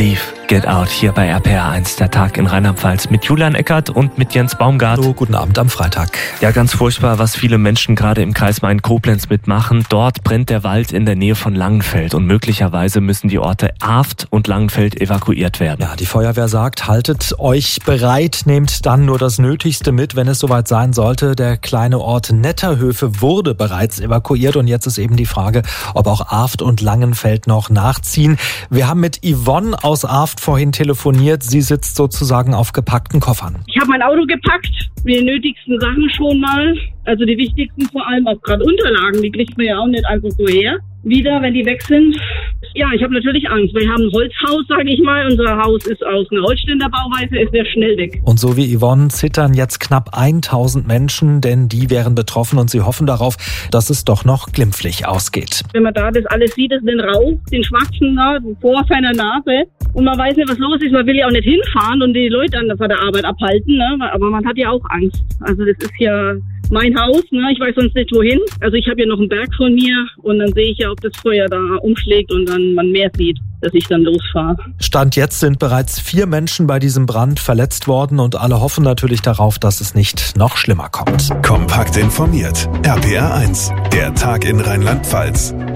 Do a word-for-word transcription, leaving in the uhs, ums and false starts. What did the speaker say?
Leave, Get Out hier bei R P R eins, der Tag in Rheinland-Pfalz mit Julian Eckert und mit Jens Baumgart. Hallo, guten Abend am Freitag. Ja, ganz furchtbar, was viele Menschen gerade im Kreis Main-Koblenz mitmachen. Dort brennt der Wald in der Nähe von Langenfeld und möglicherweise müssen die Orte Aft und Langenfeld evakuiert werden. Ja, die Feuerwehr sagt, haltet euch bereit, nehmt dann nur das Nötigste mit, wenn es soweit sein sollte. Der kleine Ort Netterhöfe wurde bereits evakuiert und jetzt ist eben die Frage, ob auch Aft und Langenfeld noch nachziehen. Wir haben mit Yvonne aus Aft vorhin telefoniert. Sie sitzt sozusagen auf gepackten Koffern. Ich habe mein Auto gepackt, die nötigsten Sachen schon mal. Also die wichtigsten, vor allem auch gerade Unterlagen, die kriegt man ja auch nicht einfach so her. Wieder, wenn die weg sind. Ja, ich habe natürlich Angst. Wir haben ein Holzhaus, sage ich mal. Unser Haus ist aus einer Holzständerbauweise, ist sehr schnell weg. Und so wie Yvonne zittern jetzt knapp tausend Menschen, denn die wären betroffen und sie hoffen darauf, dass es doch noch glimpflich ausgeht. Wenn man da das alles sieht, ist den Rauch, den schwarzen da vor seiner Nase und man weiß nicht, was los ist. Man will ja auch nicht hinfahren und die Leute dann von der Arbeit abhalten, ne? Aber man hat ja auch Angst. Also das ist ja mein Haus, ne? Ich weiß sonst nicht wohin. Also ich habe ja noch einen Berg von mir und dann sehe ich ja, ob das Feuer da umschlägt und dann man mehr sieht, dass ich dann losfahre. Stand jetzt sind bereits vier Menschen bei diesem Brand verletzt worden und alle hoffen natürlich darauf, dass es nicht noch schlimmer kommt. Kompakt informiert. R P R eins, der Tag in Rheinland-Pfalz.